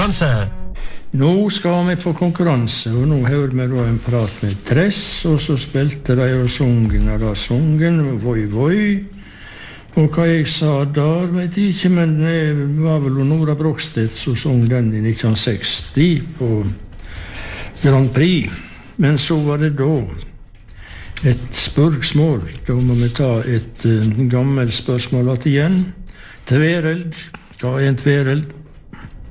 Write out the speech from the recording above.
konkurranse. Nå skal vi få konkurranse, og nå hører vi da en prat med Tress, og så spilte de og sungen, Voi Voi. Og hva jeg sa der, vet jeg ikke, men det var vel Nora Brogstedt som sang den i 1960 på Grand Prix. Men så var det da et spørsmål. Da må vi ta et gammelt spørsmål igjen. Tvereld. Hva er en tvereld?